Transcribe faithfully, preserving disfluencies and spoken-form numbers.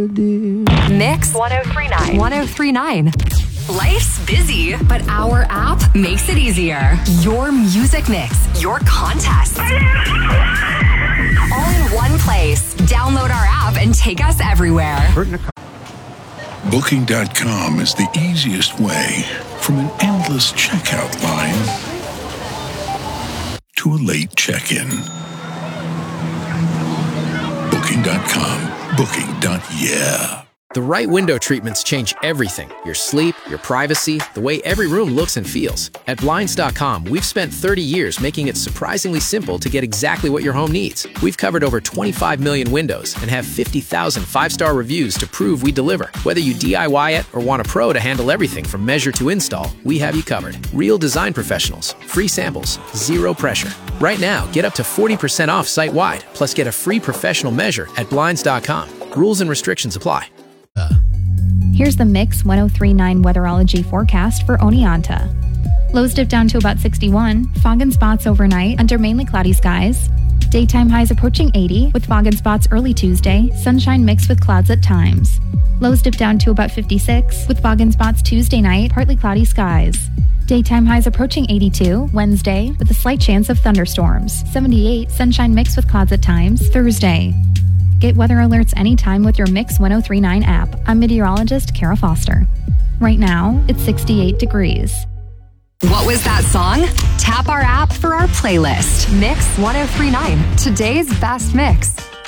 Mix one oh three point nine. one oh three point nine. Life's busy, but our app makes it easier. Your music mix, your contest. All in one place. Download our app and take us everywhere. Booking dot com is the easiest way from an endless checkout line to a late check-in. Booking dot com. Booking. Yeah. The right window treatments change everything. Your sleep, your privacy, the way every room looks and feels. At Blinds dot com, we've spent thirty years making it surprisingly simple to get exactly what your home needs. We've covered over twenty-five million windows and have fifty thousand five-star reviews to prove we deliver. Whether you D I Y it or want a pro to handle everything from measure to install, we have you covered. Real design professionals, free samples, zero pressure. Right now, get up to forty percent off site-wide, plus get a free professional measure at Blinds dot com. Rules and restrictions apply. Here's the Mix one oh three point nine weatherology forecast for Oneonta. Lows dip down to about sixty-one, fog and spots overnight under mainly cloudy skies. Daytime highs approaching eighty with fog and spots early Tuesday, sunshine mixed with clouds at times. Lows dip down to about fifty-six with fog and spots Tuesday night, partly cloudy skies. Daytime highs approaching eighty-two Wednesday with a slight chance of thunderstorms. seventy-eight, sunshine mixed with clouds at times Thursday. Get weather alerts anytime with your Mix one oh three point nine app. I'm meteorologist Kara Foster. Right now, it's sixty-eight degrees. What was that song? Tap our app for our playlist. Mix one oh three point nine. Today's best mix.